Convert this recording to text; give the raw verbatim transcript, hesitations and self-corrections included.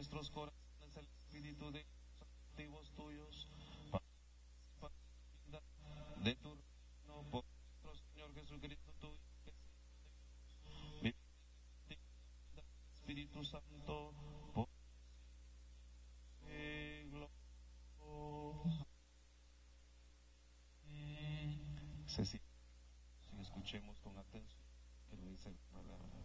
nuestros corazones el espíritu de los activos tuyos, para participar de tu reino por nuestro Señor Jesucristo, tu Hijo, que es Hijo de Dios, vive en el Espíritu Santo, por siglos. Se sigue. Si escuchemos con atención que lo dice la palabra.